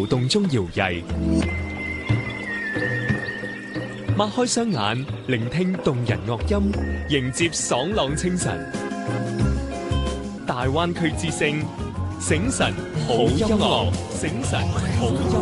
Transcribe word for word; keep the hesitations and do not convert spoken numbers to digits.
流動中搖曳。擘開雙眼，聆聽動人樂音，迎接爽朗清晨。大灣區之聲，醒神好音樂，醒神好音樂。